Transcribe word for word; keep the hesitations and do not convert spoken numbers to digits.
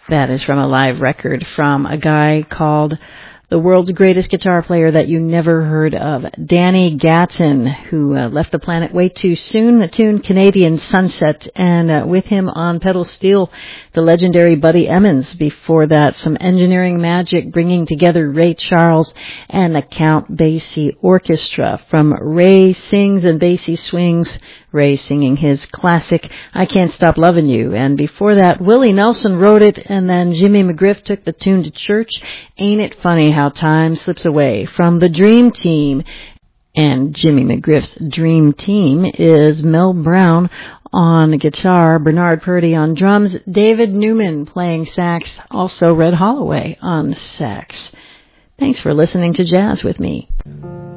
That is from a live record from a guy called the world's greatest guitar player that you never heard of, Danny Gatton, who uh, left the planet way too soon. The tune Canadian Sunset, and uh, with him on pedal steel, the legendary Buddy Emmons. Before that, some engineering magic bringing together Ray Charles and the Count Basie Orchestra. From Ray Sings and Basie Swings, Ray singing his classic I Can't Stop Lovin' You. And before that, Willie Nelson wrote it, and then Jimmy McGriff took the tune to church. Ain't it funny how time slips away? From the Dream Team. And Jimmy McGriff's Dream Team is Mel Brown on guitar, Bernard Purdy on drums, David Newman playing sax, also Red Holloway on sax. Thanks for listening to Jazz with me.